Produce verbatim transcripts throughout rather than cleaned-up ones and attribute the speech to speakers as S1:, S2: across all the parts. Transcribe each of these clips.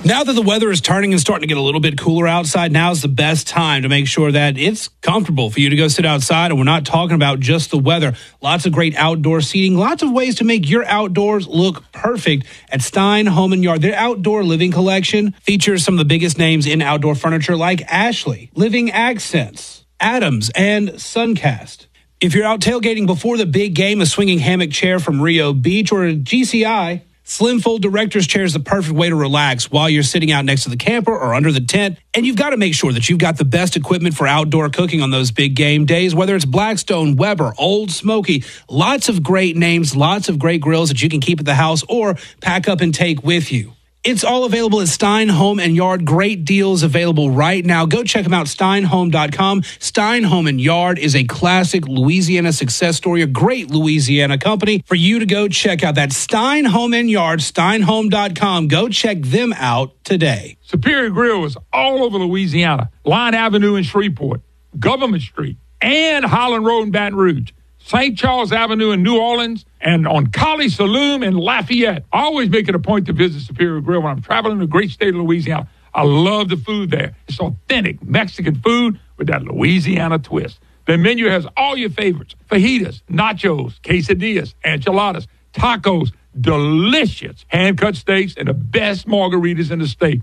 S1: Now that the weather is turning and starting to get a little bit cooler outside, now's the best time to make sure that it's comfortable for you to go sit outside. And we're not talking about just the weather. Lots of great outdoor seating, lots of ways to make your outdoors look perfect at Stein Home and Yard. Their outdoor living collection features some of the biggest names in outdoor furniture like Ashley, Living Accents, Adams, and Suncast. If you're out tailgating before the big game, a swinging hammock chair from Rio Beach or a G C I, Slim Fold Director's Chair is the perfect way to relax while you're sitting out next to the camper or under the tent. And you've got to make sure that you've got the best equipment for outdoor cooking on those big game days, whether it's Blackstone, Weber, Old Smoky. Lots of great names, lots of great grills that you can keep at the house or pack up and take with you. It's all available at Stein Home and Yard. Great deals available right now. Go check them out, stein home dot com. Stein Home and Yard is a classic Louisiana success story, a great Louisiana company for you to go check out. That's Stein Home and Yard, stein home dot com. Go check them out today.
S2: Superior Grill is all over Louisiana. Line Avenue in Shreveport, Government Street, and Holland Road in Baton Rouge. Saint Charles Avenue in New Orleans, and on Collie Saloon in Lafayette. I always make it a point to visit Superior Grill when I'm traveling the great state of Louisiana. I love the food there. It's authentic Mexican food with that Louisiana twist. The menu has all your favorites: fajitas, nachos, quesadillas, enchiladas, tacos, delicious hand-cut steaks, and the best margaritas in the state.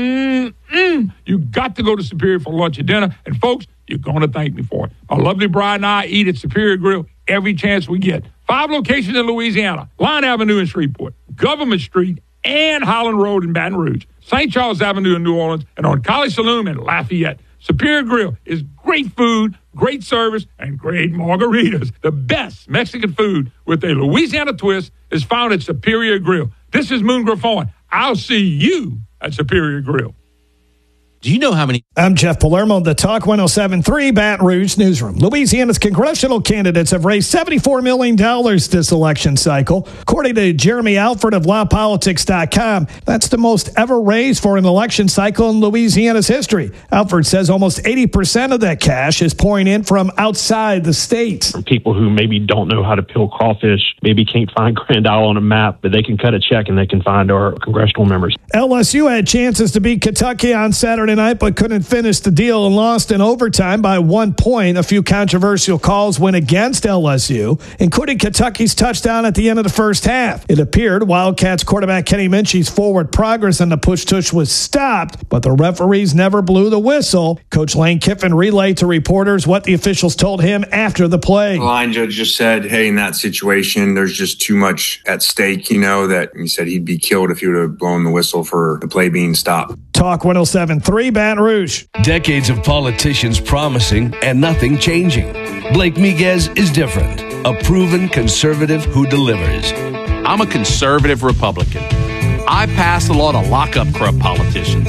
S2: Mm-mm. You got to go to Superior for lunch or dinner. And, folks, you're going to thank me for it. My lovely bride and I eat at Superior Grill every chance we get. Five locations in Louisiana: Line Avenue in Shreveport, Government Street, and Holland Road in Baton Rouge, Saint Charles Avenue in New Orleans, and on Collie Saloon in Lafayette. Superior Grill is great food, great service, and great margaritas. The best Mexican food with a Louisiana twist is found at Superior Grill. This is Moon Griffon. I'll see you at Superior Grill.
S3: Do you know how many?
S4: I'm Jeff Palermo, the Talk one oh seven point three Baton Rouge Newsroom. Louisiana's congressional candidates have raised seventy-four million dollars this election cycle. According to Jeremy Alford of law politics dot com, that's the most ever raised for an election cycle in Louisiana's history. Alford says almost eighty percent of that cash is pouring in from outside the state.
S5: People who maybe don't know how to peel crawfish, maybe can't find Grand Isle on a map, but they can cut a check and they can find our congressional members.
S4: L S U had chances to beat Kentucky on Saturday night, but couldn't finish the deal and lost in overtime by one point. A few controversial calls went against L S U, including Kentucky's touchdown at the end of the first half. It appeared Wildcats quarterback Kenny Minchie's forward progress on the push-tush was stopped, but the referees never blew the whistle. Coach Lane Kiffin relayed to reporters what the officials told him after the play.
S6: The line judge just said, hey, in that situation, there's just too much at stake, you know, that he said he'd be killed if he would have blown the whistle for the play being stopped.
S4: Talk one oh seven point three Baton Rouge.
S7: Decades of politicians promising and nothing changing. Blake Miguez is different. A proven conservative who delivers.
S8: I'm a conservative Republican. I passed the law to lock up corrupt politicians.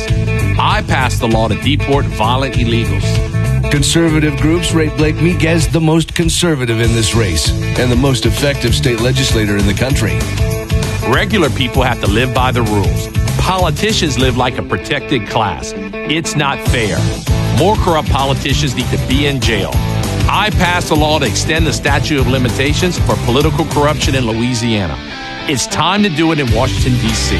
S8: I passed the law to deport violent illegals.
S7: Conservative groups rate Blake Miguez the most conservative in this race and the most effective state legislator in the country.
S8: Regular people have to live by the rules. Politicians live like a protected class. It's not fair. More corrupt politicians need to be in jail. I passed a law to extend the statute of limitations for political corruption in Louisiana. It's time to do it in Washington, D C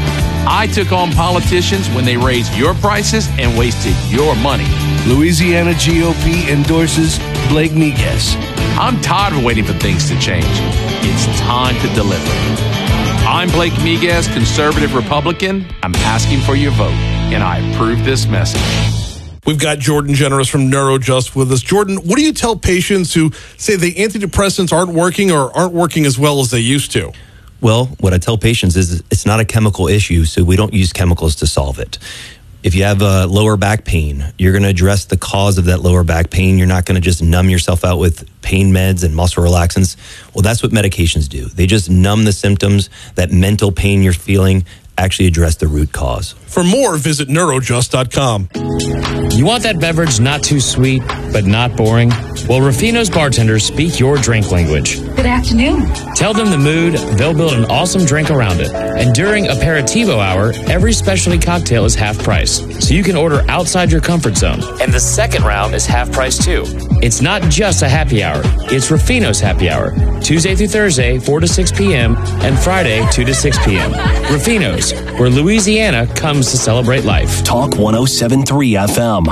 S8: I took on politicians when they raised your prices and wasted your money.
S7: Louisiana G O P endorses Blake Miguez.
S8: I'm tired of waiting for things to change. It's time to deliver. I'm Blake Miguez, conservative Republican. I'm asking for your vote, and I approve this message.
S9: We've got Jordan Generous from NeuroJust with us. Jordan, what do you tell patients who say the antidepressants aren't working or aren't working as well as they used to?
S3: Well, what I tell patients is it's not a chemical issue, so we don't use chemicals to solve it. If you have a lower back pain, you're going to address the cause of that lower back pain. You're not going to just numb yourself out with pain meds and muscle relaxants. Well, that's what medications do. They just numb the symptoms. That mental pain you're feeling, actually address the root cause.
S9: For more, visit neurojust dot com.
S10: You want that beverage not too sweet, but not boring? Well, Rufino's bartenders speak your drink language.
S11: Good afternoon.
S10: Tell them the mood, they'll build an awesome drink around it. And during Aperitivo Hour, every specialty cocktail is half price, so you can order outside your comfort zone. And the second round is half price too. It's not just a happy hour, it's Rufino's happy hour. Tuesday through Thursday, four to six p.m., and Friday, two to six p.m. Rufino's, Studios, where Louisiana comes to celebrate life.
S11: Talk one oh seven point three F M.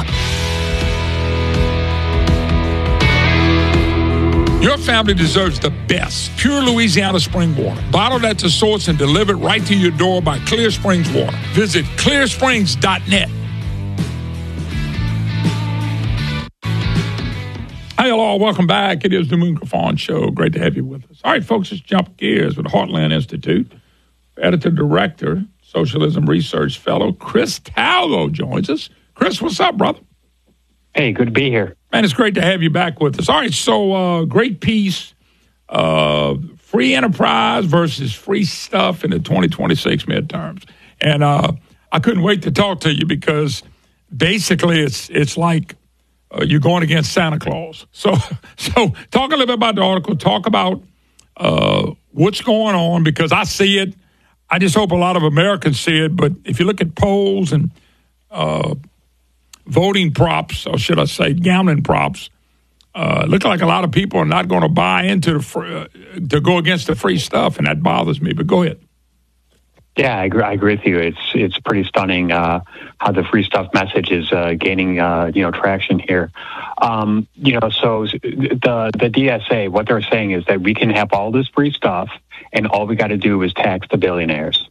S2: Your family deserves the best. Pure Louisiana spring water. Bottled at the source and delivered right to your door by Clear Springs Water. Visit clear springs dot net. Hey, hello, welcome back. It is the Moon Griffon Show. Great to have you with us. All right, folks, let's jump gears with the Heartland Institute. Editor-Director, Socialism Research Fellow, Chris Talgo joins us. Chris, what's up, brother?
S12: Hey, good to be here.
S2: Man, it's great to have you back with us. All right, so uh, great piece, uh, free enterprise versus free stuff in the twenty twenty-six midterms. And uh, I couldn't wait to talk to you because basically it's it's like uh, you're going against Santa Claus. So, so talk a little bit about the article. Talk about uh, what's going on, because I see it. I just hope a lot of Americans see it. But if you look at polls and uh, voting props, or should I say gambling props, uh, look like a lot of people are not going to buy into the free, uh, to go against the free stuff, and that bothers me. But go ahead.
S12: Yeah, I agree, I agree with you. It's it's pretty stunning uh, how the free stuff message is uh, gaining uh, you know traction here. Um, you know, so the the D S A, what they're saying is that we can have all this free stuff, and all we got to do is tax the billionaires.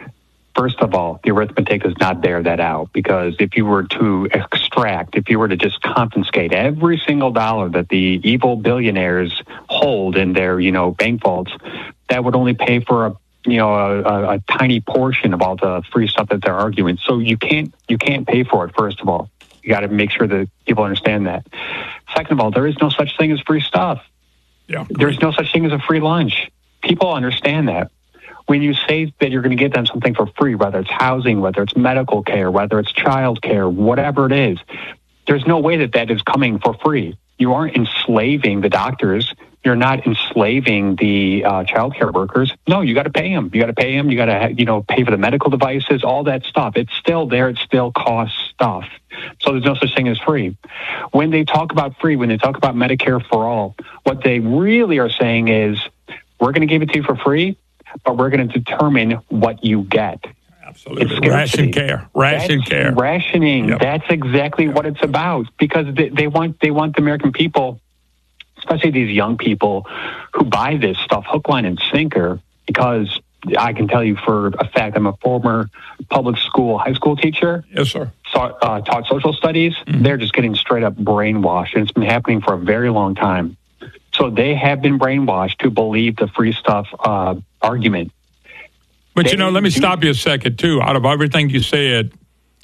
S12: First of all, the arithmetic does not bear that out, because if you were to extract, if you were to just confiscate every single dollar that the evil billionaires hold in their, you know, bank vaults, that would only pay for a, you know, a, a, a tiny portion of all the free stuff that they're arguing. So you can't, you can't pay for it. First of all, you got to make sure that people understand that. Second of all, there is no such thing as free stuff.
S2: Yeah,
S12: there's no such thing as a free lunch. People understand that. When you say that you're going to give them something for free, whether it's housing, whether it's medical care, whether it's child care, whatever it is, there's no way that that is coming for free. You aren't enslaving the doctors. You're not enslaving the uh, child care workers. No, you got to pay them. You got to pay them. You got to, you know, pay for the medical devices, all that stuff. It's still there. It still costs stuff. So there's no such thing as free. When they talk about free, when they talk about Medicare for all, what they really are saying is, we're going to give it to you for free, but we're going to determine what you get.
S2: Absolutely. Ration care. Ration
S12: That's
S2: care.
S12: Rationing.
S2: Yep.
S12: That's exactly yep. what it's about, because they, they want they want the American people, especially these young people who buy this stuff hook, line, and sinker, because I can tell you for a fact, I'm a former public school high school teacher.
S2: Yes, sir.
S12: So, uh, taught social studies. Mm-hmm. They're just getting straight up brainwashed, and it's been happening for a very long time. So they have been brainwashed to believe the free stuff uh, argument.
S2: But,
S12: they,
S2: you know, let me stop you a second, too. Out of everything you said,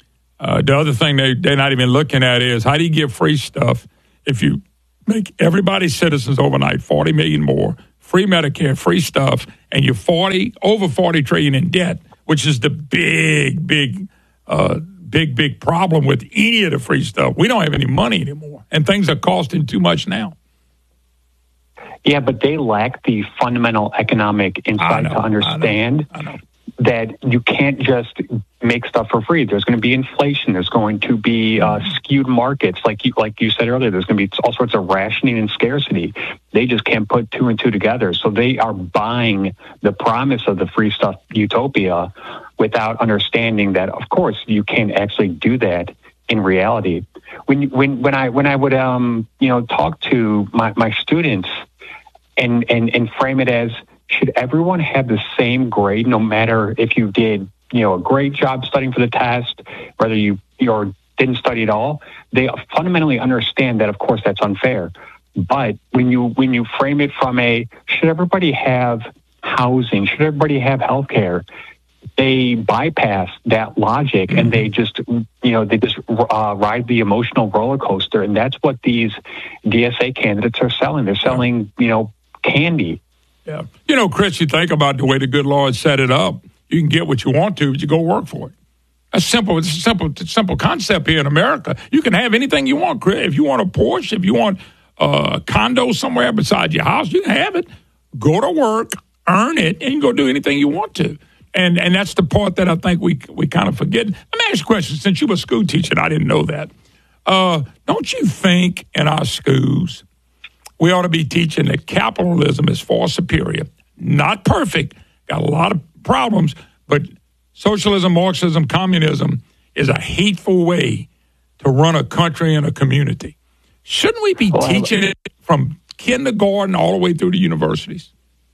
S2: uh, the other thing they, they're not even looking at is, how do you give free stuff if you make everybody citizens overnight, forty million more, free Medicare, free stuff, and you're forty, over forty trillion in debt, which is the big, big, uh, big, big problem with any of the free stuff. We don't have any money anymore, and things are costing too much now.
S12: Yeah, but they lack the fundamental economic insight
S2: know,
S12: to understand
S2: I know, I know.
S12: that you can't just make stuff for free. There's going to be inflation. There's going to be uh, skewed markets. Like you, like you said earlier, there's going to be all sorts of rationing and scarcity. They just can't put two and two together. So they are buying the promise of the free stuff utopia without understanding that, of course, you can't actually do that in reality. When when when I when I would um you know talk to my, my students and, and and frame it as, should everyone have the same grade no matter if you did you know a great job studying for the test, whether you or didn't study at all? They fundamentally understand that, of course, that's unfair. But when you when you frame it from a, should everybody have housing, should everybody have health care, they bypass that logic and they just, you know, they just uh, ride the emotional roller coaster. And that's what these D S A candidates are selling. They're selling, you know, candy.
S2: Yeah. You know, Chris, you think about the way the good Lord set it up. You can get what you want to, but you go work for it. That's simple. It's a simple, it's a simple concept here in America. You can have anything you want, Chris. If you want a Porsche, if you want a condo somewhere beside your house, you can have it. Go to work, earn it, and you can go do anything you want to. And and that's the part that I think we we kind of forget. Let me ask you a question. Since you were a school teacher, and I didn't know that. Uh, don't you think in our schools we ought to be teaching that capitalism is far superior? Not perfect, got a lot of problems, but Socialism, Marxism, communism is a hateful way to run a country and a community. Shouldn't we be well, teaching it from kindergarten all the way through to universities?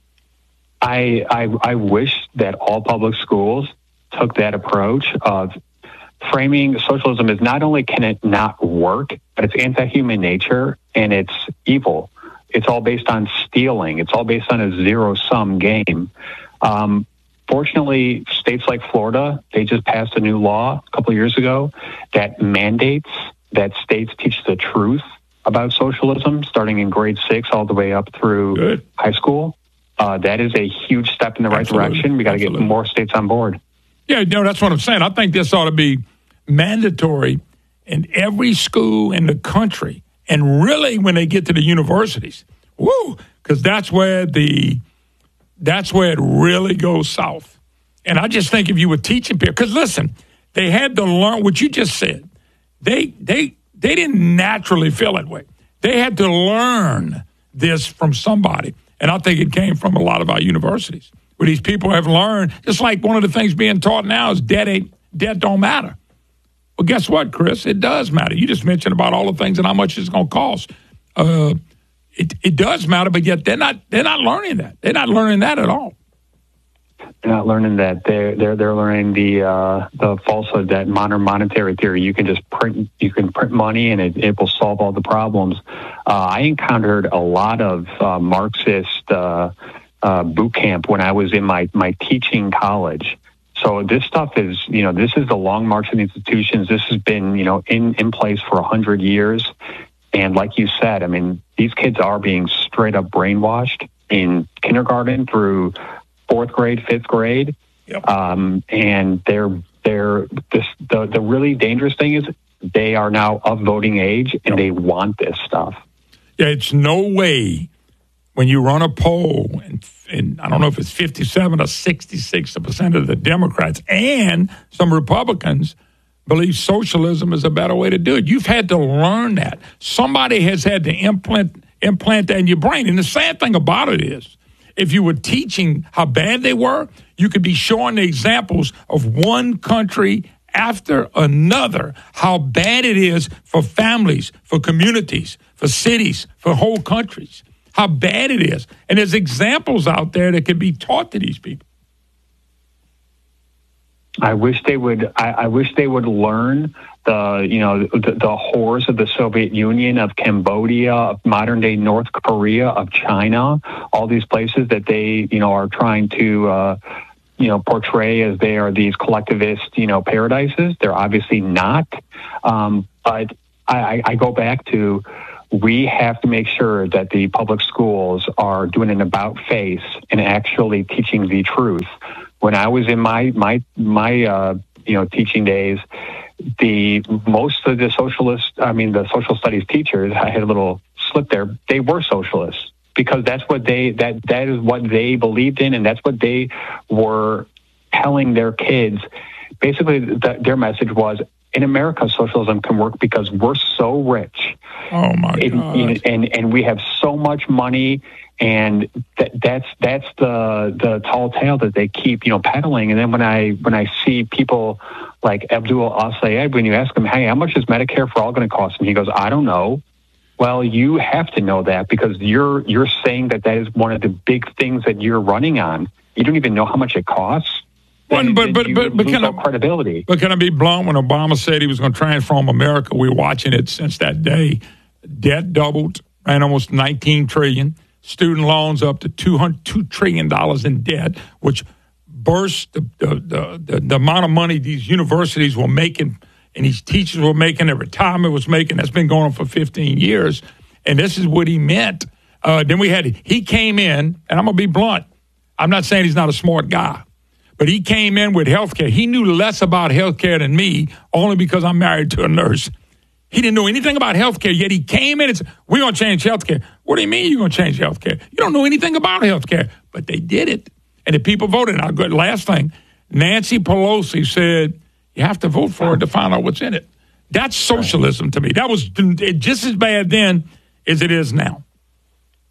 S12: I, I I wish that all public schools took that approach of framing socialism as not only can it not work, but it's anti-human nature and it's evil. It's all based on stealing. It's all based on a zero-sum game. Um, fortunately, states like Florida, they just passed a new law a couple of years ago that mandates that states teach the truth about socialism, starting in grade six all the way up through Good. high school. Uh, that is a huge step in the right Absolutely. direction. We got to get more states on board.
S2: Yeah, no, that's what I'm saying. I think this ought to be mandatory in every school in the country, and really when they get to the universities, woo, because that's where the that's where it really goes south. And I just think if you were teaching people, because listen, they had to learn what you just said. They they they didn't naturally feel that way. They had to learn this from somebody, and I think it came from a lot of our universities, where these people have learned. Just like one of the things being taught now is debt ain't debt don't matter. Well, guess what, Chris? It does matter. You just mentioned about all the things and how much it's going to cost. Uh, it it does matter, but yet they're not they're not learning that. They're not learning that at all.
S12: They're not learning that. They're they're they're learning the uh, the falsehood that modern monetary theory. You can just print you can print money and it, it will solve all the problems. Uh, I encountered a lot of uh, Marxist uh, uh, boot camp when I was in my my teaching college. So this stuff is, you know, this is the long march of the institutions. This has been, you know, in, in place for a hundred years. And like you said, I mean, these kids are being straight up brainwashed in kindergarten through fourth grade, fifth grade. Yep. Um, and they're, they're, this, the, the really dangerous thing is they are now of voting age and yep. they want this stuff.
S2: Yeah, it's no way when you run a poll and and I don't know if it's fifty-seven or sixty-six percent of the Democrats and some Republicans believe socialism is a better way to do it. You've had to learn that. Somebody has had to implant implant that in your brain. And the sad thing about it is, if you were teaching how bad they were, you could be showing the examples of one country after another, how bad it is for families, for communities, for cities, for whole countries. How bad it is. And there's examples out there that can be taught to these people.
S12: I wish they would, I, I wish they would learn the, you know, the, the horrors of the Soviet Union, of Cambodia, of modern day North Korea, of China, all these places that they, you know, are trying to, uh, you know, portray as they are these collectivist, you know, paradises. They're obviously not. Um, but I, I go back to, we have to make sure that the public schools are doing an about face and actually teaching the truth. When I was in my my my uh, you know teaching days, the most of the socialist, I mean the social studies teachers, I had a little slip there. They were socialists because that's what they that that is what they believed in, and that's what they were telling their kids. Basically, the, their message was, in America, socialism can work because we're so rich.
S2: Oh my
S12: and,
S2: God!
S12: And and we have so much money, and that, that's that's the the tall tale that they keep, you know, peddling. And then when I when I see people like Abdul Al-Sayed, when you ask him, "Hey, how much is Medicare for all going to cost?" and he goes, "I don't know." Well, you have to know that because you're you're saying that that is one of the big things that you're running on. You don't even know how much it costs.
S2: But but but but, but can I,
S12: credibility.
S2: But can I be blunt? When Obama said he was going to transform America, we're watching it since that day. Debt doubled, ran almost nineteen trillion. Student loans up to two hundred two trillion dollars in debt, which burst the the, the the the amount of money these universities were making and these teachers were making, their retirement was making. That's been going on for fifteen years, and this is what he meant. Uh, then we had he came in, and I'm gonna be blunt. I'm not saying he's not a smart guy. But he came in with healthcare. He knew less about healthcare than me, only because I'm married to a nurse. He didn't know anything about healthcare, yet he came in and said, we're going to change healthcare. What do you mean you're going to change healthcare? You don't know anything about healthcare. But they did it. And the people voted. Now, good. Last thing, Nancy Pelosi said, you have to vote for it to find out what's in it. That's socialism to me. That was just as bad then as it is now.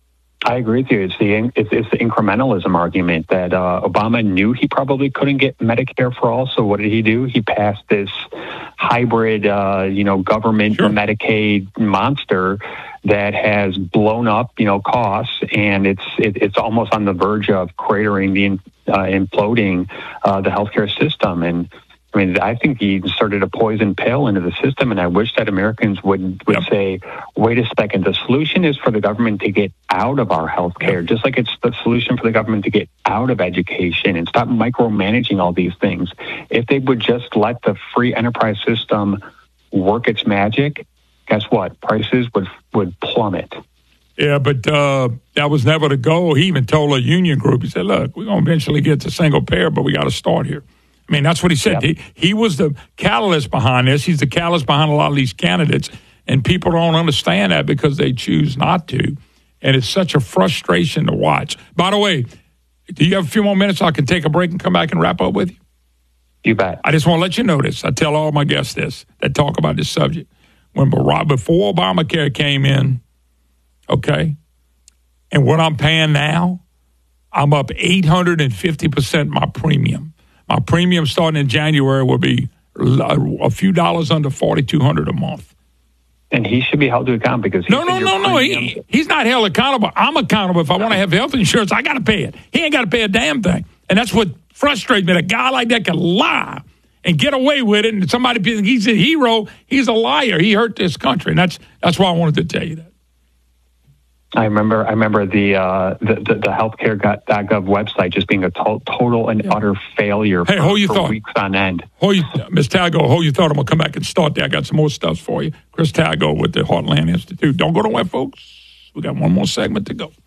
S12: I agree with you. It's the it's, it's the incrementalism argument that uh, Obama knew he probably couldn't get Medicare for all. So what did he do? He passed this hybrid, uh, you know, government sure. Medicaid monster that has blown up, you know, costs, and it's it, it's almost on the verge of cratering the uh, imploding uh, the healthcare system. And I mean, I think he inserted a poison pill into the system, and I wish that Americans would would yep. say, wait a second, the solution is for the government to get out of our health care, yep. just like it's the solution for the government to get out of education and stop micromanaging all these things. If they would just let the free enterprise system work its magic, guess what? Prices would, would plummet.
S2: Yeah, but uh, that was never the goal. He even told a union group, he said, look, we're going to eventually get to single payer, but we got to start here. I mean, that's what he said. Yep. He, he was the catalyst behind this. He's the catalyst behind a lot of these candidates, and people don't understand that because they choose not to. And it's such a frustration to watch. By the way, do you have a few more minutes so I can take a break and come back and wrap up with you?
S12: You bet.
S2: I just want to let you know this. I tell all my guests this that talk about this subject. When Barack, before Obamacare came in, okay, and what I'm paying now, I'm up eight hundred fifty percent my premium. My premium starting in January will be a few dollars under forty-two hundred dollars a month.
S12: And he should be held to account because
S2: no, no, no, no. He, he's not held accountable. I'm accountable. If I want to have health insurance, I got to pay it. He ain't got to pay a damn thing. And that's what frustrates me. A guy like that can lie and get away with it. And somebody thinks he's a hero. He's a liar. He hurt this country. And that's that's why I wanted to tell you that.
S12: I remember I remember the uh, the, the, the healthcare dot gov website just being a to- total and yeah. utter failure
S2: hey,
S12: for,
S2: hold your
S12: for
S2: thought.
S12: weeks on end.
S2: Hold you, Miz Tago, hold your thought. I'm going to come back and start there. I got some more stuff for you. Chris Tago with the Heartland Institute. Don't go nowhere, folks. We got one more segment to go.